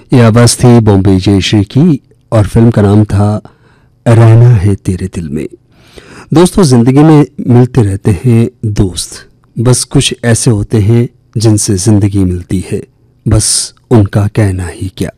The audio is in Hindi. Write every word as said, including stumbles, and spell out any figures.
ये आवाज थी बॉम्बे जयश्री की और फिल्म का नाम था रहना है तेरे दिल में। दोस्तों, जिंदगी में मिलते रहते हैं दोस्त, बस कुछ ऐसे होते हैं जिनसे जिंदगी मिलती है, बस उनका कहना ही क्या।